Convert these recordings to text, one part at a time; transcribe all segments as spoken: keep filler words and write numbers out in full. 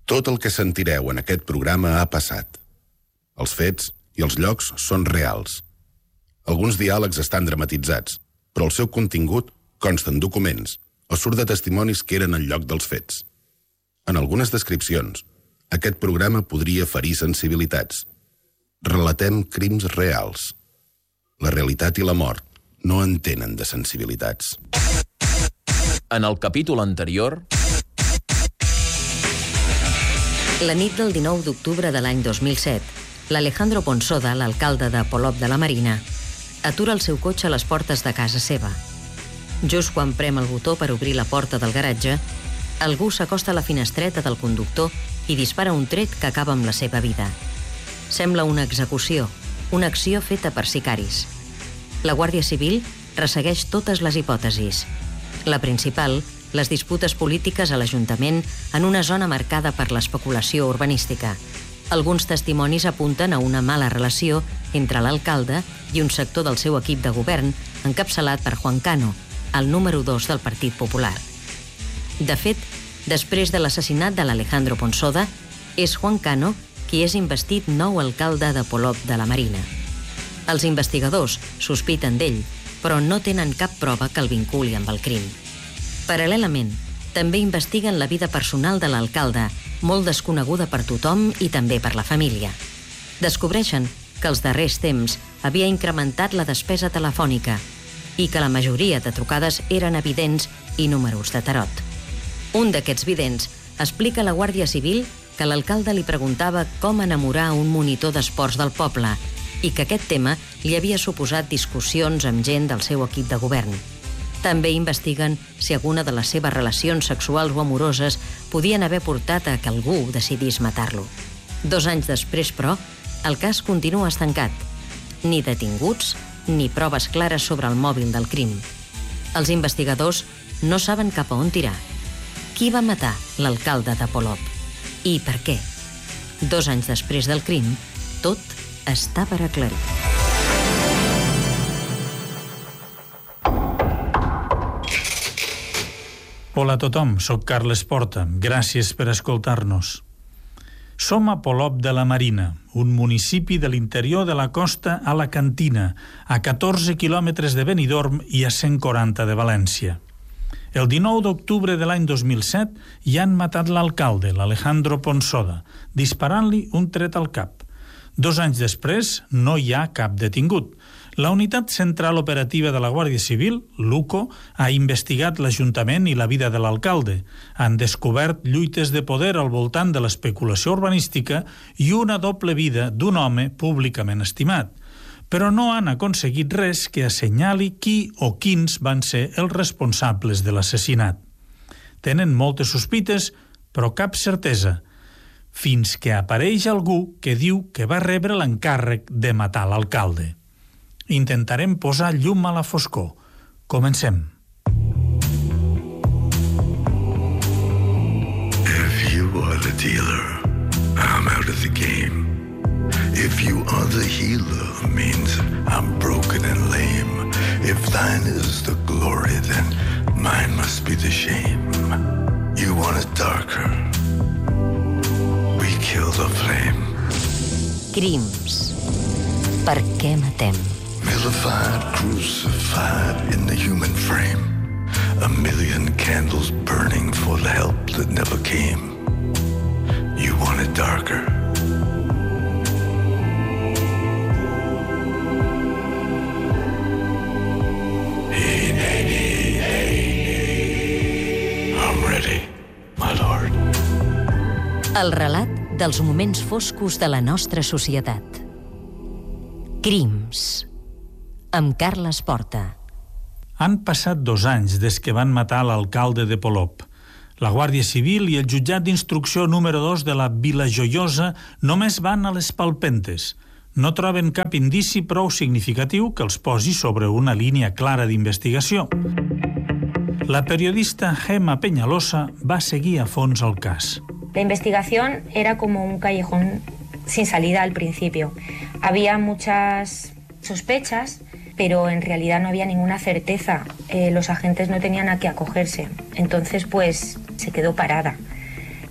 Tot el que sentireu en aquest programa ha passat. Els fets i els llocs són reals. Alguns diàlegs estan dramatitzats, però el seu contingut consta en documents o surt de testimonis que eren al lloc dels fets. En algunes descripcions, aquest programa podria ferir sensibilitats. Relatem crims reals. La realitat i la mort no entenen de sensibilitats. En el capítol anterior... La nit del dinou d'octubre de l'any dos mil set, l'Alejandro Ponsoda, l'alcalde de Polop de la Marina, atura el seu cotxe a les portes de casa seva. Just quan prem el botó per obrir la porta del garatge, algú s'acosta a la finestreta del conductor i dispara un tret que acaba amb la seva vida. Sembla una execució, una acció feta per sicaris. La Guàrdia Civil ressegueix totes les hipòtesis. La principal, les disputes polítiques a l'Ajuntament en una zona marcada per l'especulació urbanística. Alguns testimonis apunten a una mala relació entre l'alcalde i un sector del seu equip de govern encapçalat per Juan Cano, el número dos del Partit Popular. De fet, després de l'assassinat de l'Alejandro Ponsoda, és Juan Cano qui és investit nou alcalde de Polop de la Marina. Els investigadors sospiten d'ell, però no tenen cap prova que el vinculi amb el crim. Paral·lelament, també investiguen la vida personal de l'alcalde, molt desconeguda per tothom i també per la família. Descobreixen que els darrers temps havia incrementat la despesa telefònica i que la majoria de trucades eren evidents i números de tarot. Un d'aquests vidents explica a la Guàrdia Civil que l'alcalde li preguntava com enamorar un monitor d'esports del poble i que aquest tema li havia suposat discussions amb gent del seu equip de govern. També investiguen si alguna de les seves relacions sexuals o amoroses podien haver portat a que algú decidís matar-lo. Dos anys després, però, el cas continua estancat. Ni detinguts, ni proves clares sobre el mòbil del crim. Els investigadors no saben cap a on tirar. Qui va matar l'alcalde de Polop? I per què? Dos anys després del crim, tot està per aclarir. Hola a tothom, soc Carles Porta. Gràcies per escoltar-nos. Som a Polop de la Marina, un municipi de l'interior de la costa alacantina, a catorze quilòmetres de Benidorm i a cent quaranta de València. El dinou d'octubre de l'any dos mil set hi han matat l'alcalde, l'Alejandro Ponsoda, disparant-li un tret al cap. Dos anys després no hi ha cap detingut. La Unitat Central Operativa de la Guàrdia Civil, l'UCO, ha investigat l'Ajuntament i la vida de l'alcalde. Han descobert lluites de poder al voltant de l'especulació urbanística i una doble vida d'un home públicament estimat. Però no han aconseguit res que assenyali qui o quins van ser els responsables de l'assassinat. Tenen moltes sospites, però cap certesa, fins que apareix algú que diu que va rebre l'encàrrec de matar l'alcalde. Intentarem posar llum a la foscor. Comencem. If you are the dealer, I'm out of the game. If you are the healer, means I'm broken and lame. If thine is the glory, then mine must be the shame. You want it darker, we kill the flame. Crims. Per què matem? Vilified, crucified in the human frame. A million candles burning for the help that never came. You want it darker. Hey, nay, nay, hey, nay. I'm ready, my lord. El relat dels moments foscos de la nostra societat. Crims. Amb Carles Porta. Han passat dos anys des que van matar l'alcalde de Polop. La Guàrdia Civil i el jutjat d'instrucció número dos de la Vila Joiosa només van a les palpentes. No troben cap indici prou significatiu que els posi sobre una línia clara d'investigació. La periodista Gemma Peñalosa va seguir a fons el cas. La investigación era como un callejón sin salida al principio. Había muchas sospechas, pero en realidad no había ninguna certeza. Eh, los agentes no tenían a qué acogerse. Entonces, pues, se quedó parada.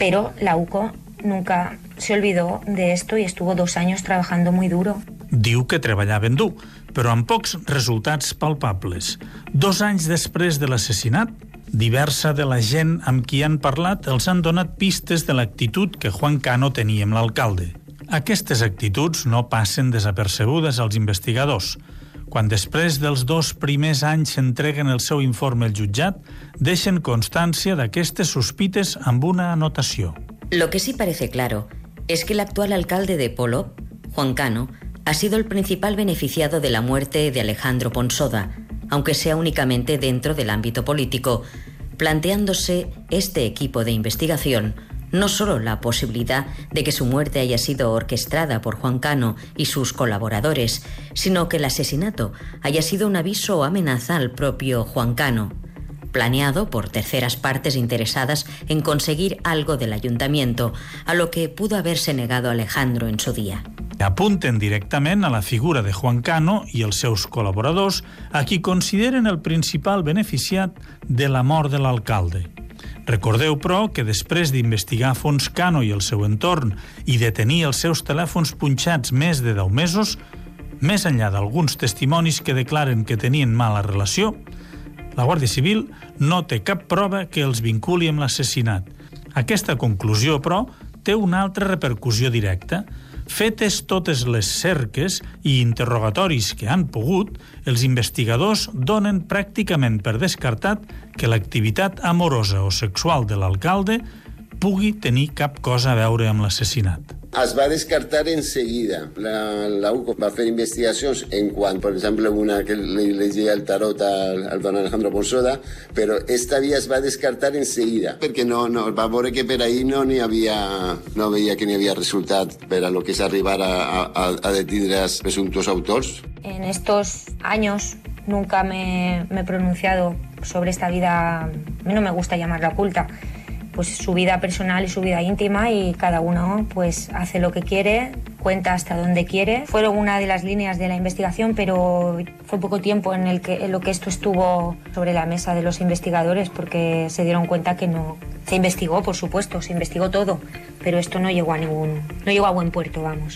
pero la U C O nunca se olvidó de esto y estuvo dos años trabajando muy duro. Diu que treballaven dur, però amb pocs resultats palpables. Dos anys després de l'assassinat, diversa de la gent amb qui han parlat els han donat pistes de l'actitud que Juan Cano tenia amb l'alcalde. Aquestes actituds no passen desapercebudes als investigadors. Quan després dels dos primers anys s'entreguen el seu informe al jutjat, deixen constància d'aquestes sospites amb una anotació. Lo que sí parece claro es que el actual alcalde de Polop, Juan Cano, ha sido el principal beneficiado de la muerte de Alejandro Ponsoda, aunque sea únicamente dentro del ámbito político, planteándose este equipo de investigación no solo la posibilidad de que su muerte haya sido orquestada por Juan Cano y sus colaboradores, sino que el asesinato haya sido un aviso o amenaza al propio Juan Cano, planeado por terceras partes interesadas en conseguir algo del ayuntamiento, a lo que pudo haberse negado Alejandro en su día. Apunten directament a la figura de Juan Cano i els seus col·laboradors, a qui consideren el principal beneficiat de la mort de l'alcalde. Recordeu, però, que després d'investigar a fons Cano i el seu entorn i de tenir els seus telèfons punxats més de deu mesos, més enllà d'alguns testimonis que declaren que tenien mala relació, la Guàrdia Civil no té cap prova que els vinculi amb l'assassinat. Aquesta conclusió, però, té una altra repercussió directa. Fetes totes les cerques i interrogatoris que han pogut, els investigadors donen pràcticament per descartat que l'activitat amorosa o sexual de l'alcalde pugui tenir cap cosa a veure amb l'assassinat. Es va descartar enseguida. La, la U C O va fer investigacions en quant, per exemple, una que li llegia el tarot al, al don Alejandro Ponsoda, però esta via es va descartar enseguida, perquè no, no, va veure que per ahí no n'hi havia, no veia que n'hi havia resultat per a lo que és arribar a, a, a detindre els presumptos autors. En estos años nunca me, me he pronunciado sobre esta vida, a mí no me gusta llamarla oculta, pues su vida personal y su vida íntima, y cada uno pues hace lo que quiere, cuenta hasta donde quiere. Fueron una de las líneas de la investigación, pero fue poco tiempo en, el que, en lo que esto estuvo sobre la mesa de los investigadores, porque se dieron cuenta que no. Se investigó, por supuesto, se investigó todo, pero esto no llegó a ningún, no llegó a buen puerto, vamos.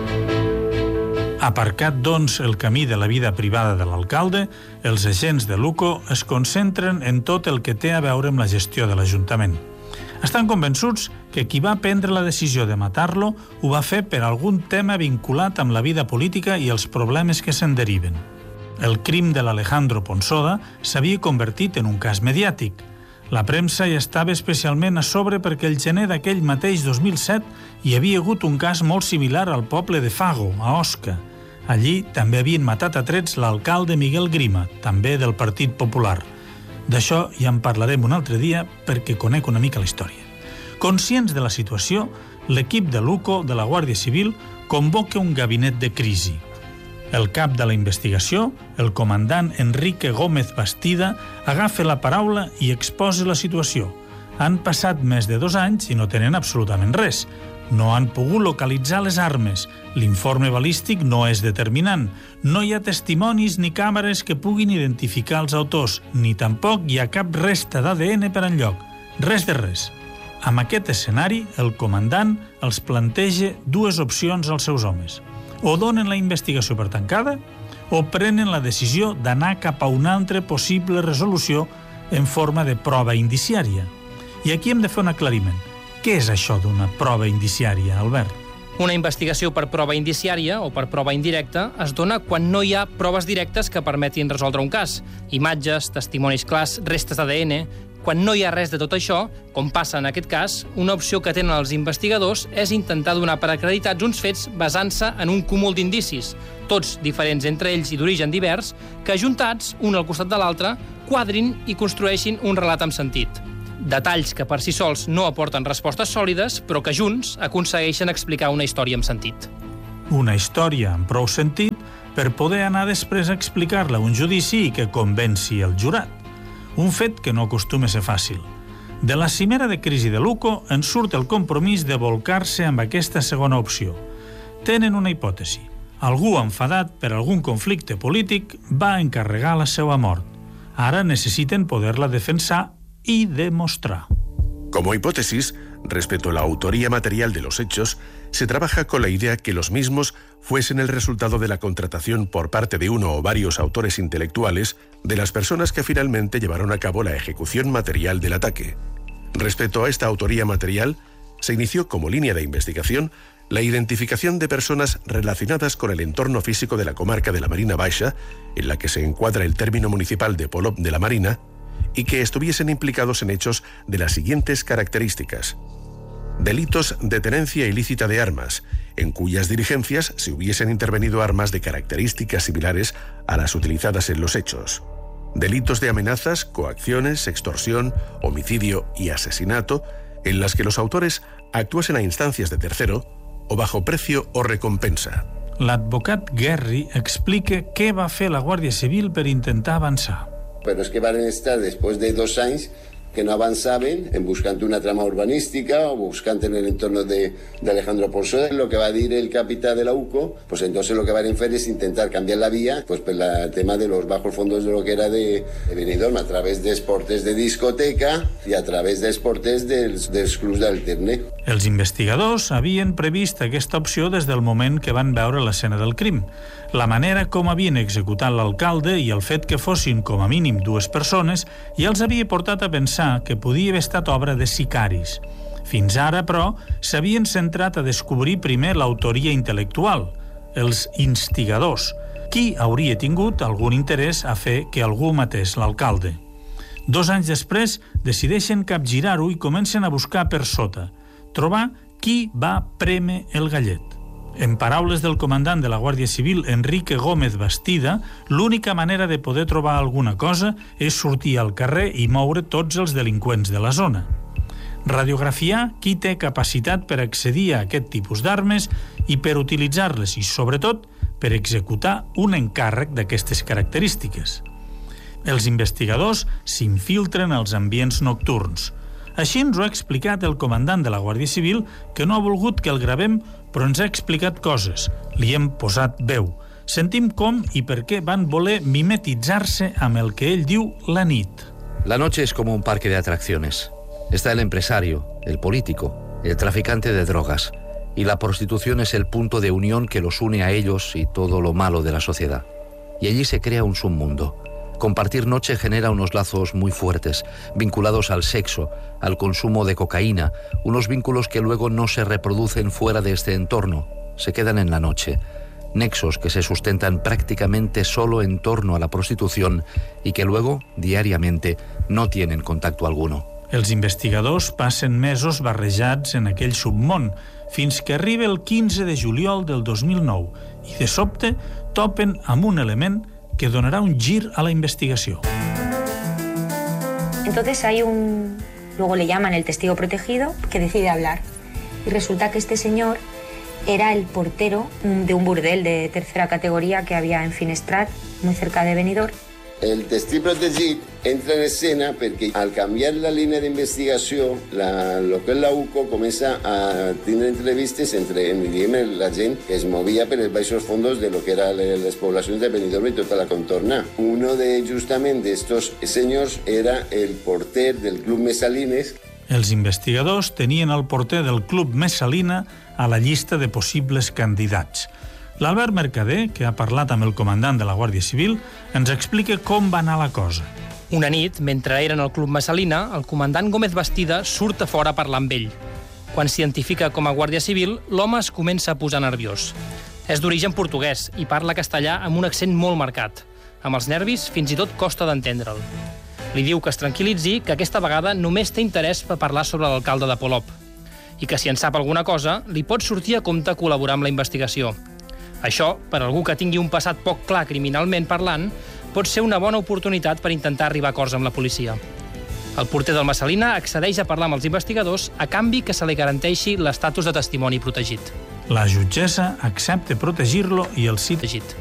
Aparcat, doncs, el camí de la vida privada de l'alcalde, els agents de l'U C O es concentren en tot el que té a veure amb la gestió de l'Ajuntament. Estan convençuts que qui va prendre la decisió de matar-lo ho va fer per algun tema vinculat amb la vida política i els problemes que se'n deriven. El crim de l'Alejandro Ponsoda s'havia convertit en un cas mediàtic. La premsa hi estava especialment a sobre perquè el gener d'aquell mateix dos mil set hi havia hagut un cas molt similar al poble de Fago, a Osca. Allí també havien matat a trets l'alcalde Miguel Grima, també del Partit Popular. D'això ja en parlarem un altre dia perquè conec una mica la història. Conscients de la situació, l'equip de l'U C O de la Guàrdia Civil convoca un gabinet de crisi. El cap de la investigació, el comandant Enrique Gómez Bastida, agafa la paraula i exposa la situació. Han passat més de dos anys i no tenen absolutament res. No han pogut localitzar les armes. L'informe balístic no és determinant. No hi ha testimonis ni càmeres que puguin identificar els autors, ni tampoc hi ha cap resta d'A D N per enlloc. Res de res. Amb aquest escenari, el comandant els planteja dues opcions als seus homes. O donen la investigació per tancada, o prenen la decisió d'anar cap a una altra possible resolució en forma de prova indiciària. I aquí hem de fer un aclariment. Què és això d'una prova indiciària, Albert? Una investigació per prova indiciària o per prova indirecta es dona quan no hi ha proves directes que permetin resoldre un cas. Imatges, testimonis clars, restes d'A D N. Quan no hi ha res de tot això, com passa en aquest cas, una opció que tenen els investigadors és intentar donar per acreditats uns fets basant-se en un cúmul d'indicis, tots diferents entre ells i d'origen divers, que ajuntats, un al costat de l'altre, quadrin i construeixin un relat amb sentit. Detalls que per si sols no aporten respostes sòlides, però que junts aconsegueixen explicar una història amb sentit. Una història amb prou sentit per poder anar després a explicar-la a un judici i que convenci el jurat. Un fet que no acostuma a ser fàcil. De la cimera de crisi de l'U C O en surt el compromís de volcar-se amb aquesta segona opció. Tenen una hipòtesi. Algú enfadat per algun conflicte polític va encarregar la seva mort. Ara necessiten poder-la defensar i demostrar. Como hipótesis, Respecto a la autoría material de los hechos, se trabaja con la idea que los mismos fuesen el resultado de la contratación por parte de uno o varios autores intelectuales de las personas que finalmente llevaron a cabo la ejecución material del ataque. Respecto a esta autoría material, se inició como línea de investigación la identificación de personas relacionadas con el entorno físico de la comarca de la Marina Baixa, en la que se encuadra el término municipal de Polop de la Marina, y que estuviesen implicados en hechos de las siguientes características. Delitos de tenencia ilícita de armas, en cuyas diligencias se hubiesen intervenido armas de características similares a las utilizadas en los hechos. Delitos de amenazas, coacciones, extorsión, homicidio y asesinato, en las que los autores actuasen a instancias de tercero o bajo precio o recompensa. L'advocat Guerri explica què va fer la Guàrdia Civil per intentar avançar. Pero es que van a estar después de dos años que no avanzaban en buscando una trama urbanística o buscando en el entorno de, de Alejandro Ponsoda. Lo que va a decir el capitán de la U C O, pues entonces lo que van a hacer es intentar cambiar la vía, pues por el tema de los bajos fondos de lo que era de, de Benidorm, a través de esportes de discoteca i a través d'esportes dels, dels clubs d'alterne. Els investigadors havien previst aquesta opció des del moment que van veure l'escena del crim. La manera com havien executat l'alcalde i el fet que fossin com a mínim dues persones ja els havia portat a pensar que podia haver estat obra de sicaris. Fins ara, però, s'havien centrat a descobrir primer l'autoria intel·lectual, els instigadors, qui hauria tingut algun interès a fer que algú matés l'alcalde. Dos anys després, decideixen capgirar-ho i comencen a buscar per sota, trobar qui va prémer el gallet. En paraules del comandant de la Guàrdia Civil, Enrique Gómez Bastida, l'única manera de poder trobar alguna cosa és sortir al carrer i moure tots els delinqüents de la zona. Radiografiar qui té capacitat per accedir a aquest tipus d'armes i per utilitzar-les i, sobretot, per executar un encàrrec d'aquestes característiques. Els investigadors s'infiltren als ambients nocturns. Així ens ho ha explicat el comandant de la Guàrdia Civil, que no ha volgut que el gravem, però ens ha explicat coses. Li hem posat veu. Sentim com i per què van voler mimetitzar-se amb el que ell diu la nit. La noche es como un parque de atracciones. Está el empresario, el político, el traficante de drogas, y la prostitución es el punto de unión que los une a ellos y todo lo malo de la sociedad. Y allí se crea un submundo. Compartir noche genera unos lazos muy fuertes, vinculados al sexo, al consumo de cocaína, unos vínculos que luego no se reproducen fuera de este entorno, se quedan en la noche. Nexos que se sustentan prácticamente solo en torno a la prostitución y que luego, diariamente, no tienen contacto alguno. Els investigadors passen mesos barrejats en aquell submón, fins que arriba el quinze de juliol del dos mil nou i, de sobte, topen amb un element que donará un gir a la investigación. Entonces hay un... Luego le llaman el testigo protegido que decide hablar. Y resulta que este señor era el portero de un burdel de tercera categoría que había en Finestrat, muy cerca de Benidorm. El testigo protegit entra en escena perquè al canviar la línia d'investigació, la, lo que és la U C O comença a tenir entrevistes entre diguem, la gent que es movia per els baixos fondos de lo que eren les poblacions de Benidorm i tota la contorna. Uno de justament d'estos senyors era el porter del Club Messalines. Els investigadors tenien el porter del Club Messalina a la llista de possibles candidats. L'Albert Mercader, que ha parlat amb el comandant de la Guàrdia Civil, ens explica com va anar la cosa. Una nit, mentre eren al Club Messalina, el comandant Gómez Bastida surt a fora a parlar amb ell. Quan s'identifica com a Guàrdia Civil, l'home es comença a posar nerviós. És d'origen portuguès i parla castellà amb un accent molt marcat. Amb els nervis, fins i tot costa d'entendre'l. Li diu que es tranquil·litzi, que aquesta vegada només té interès per parlar sobre l'alcalde de Polop i que si en sap alguna cosa, li pot sortir a compte col·laborar amb la investigació. Això, per algú que tingui un passat poc clar criminalment parlant, pot ser una bona oportunitat per intentar arribar a acords amb la policia. El porter del Messalina accedeix a parlar amb els investigadors a canvi que se li garanteixi l'estatus de testimoni protegit. La jutgessa accepta protegir-lo i el cita.